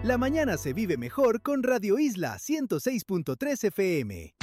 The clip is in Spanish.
La mañana se vive mejor con Radio Isla 106.3 FM.